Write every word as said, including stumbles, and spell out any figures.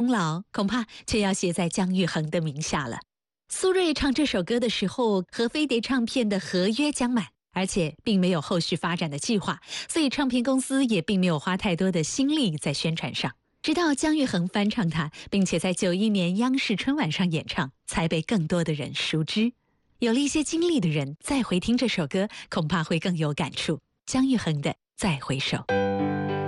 劳恐怕却要写在姜育恒的名下了。苏芮唱这首歌的时候，和飞碟唱片的合约将满，而且并没有后续发展的计划，所以唱片公司也并没有花太多的心力在宣传上。直到姜育恒翻唱它，并且在九一年央视春晚上演唱，才被更多的人熟知。有了一些经历的人再回听这首歌，恐怕会更有感触。姜育恒的《再回首》。